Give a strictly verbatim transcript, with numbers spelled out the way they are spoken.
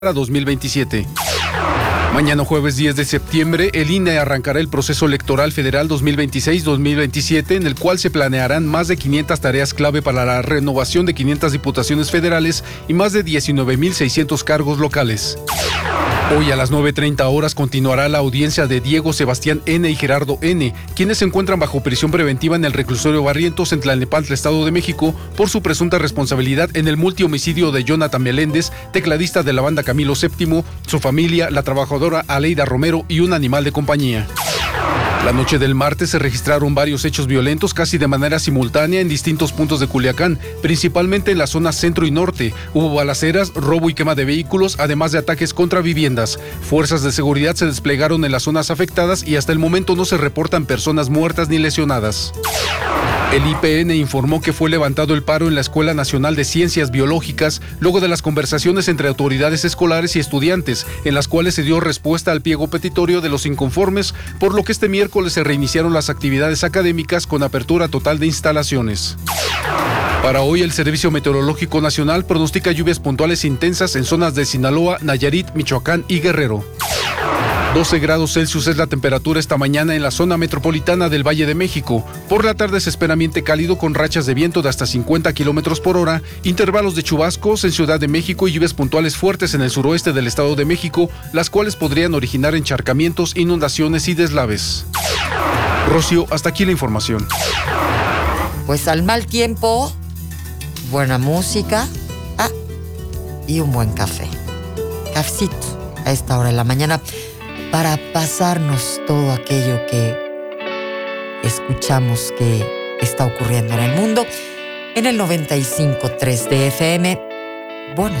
para dos mil veintisiete. Mañana jueves diez de septiembre, el I N E arrancará el proceso electoral federal dos mil veintiséis dos mil veintisiete, en el cual se planearán más de quinientas tareas clave para la renovación de quinientas diputaciones federales y más de diecinueve mil seiscientos cargos locales. Hoy a las nueve treinta horas continuará la audiencia de Diego Sebastián N. y Gerardo N., quienes se encuentran bajo prisión preventiva en el reclusorio Barrientos en Tlalnepantla, Estado de México, por su presunta responsabilidad en el multihomicidio de Jonathan Meléndez, tecladista de la banda Camilo séptimo, su familia, la trabajadora Aleida Romero y un animal de compañía. La noche del martes se registraron varios hechos violentos casi de manera simultánea en distintos puntos de Culiacán, principalmente en la zona centro y norte. Hubo balaceras, robo y quema de vehículos, además de ataques contra viviendas. Fuerzas de seguridad se desplegaron en las zonas afectadas y hasta el momento no se reportan personas muertas ni lesionadas. El I P N informó que fue levantado el paro en la Escuela Nacional de Ciencias Biológicas luego de las conversaciones entre autoridades escolares y estudiantes, en las cuales se dio respuesta al pliego petitorio de los inconformes, por lo que este miércoles se reiniciaron las actividades académicas con apertura total de instalaciones. Para hoy, el Servicio Meteorológico Nacional pronostica lluvias puntuales intensas en zonas de Sinaloa, Nayarit, Michoacán y Guerrero. doce grados Celsius es la temperatura esta mañana en la zona metropolitana del Valle de México. Por la tarde se espera ambiente cálido con rachas de viento de hasta cincuenta kilómetros por hora, intervalos de chubascos en Ciudad de México y lluvias puntuales fuertes en el suroeste del Estado de México, las cuales podrían originar encharcamientos, inundaciones y deslaves. Rocío, hasta aquí la información. Pues al mal tiempo, buena música, ah, y un buen café. Cafecito a esta hora de la mañana, para pasarnos todo aquello que escuchamos que está ocurriendo en el mundo, en el noventa y cinco punto tres de F M. Buenos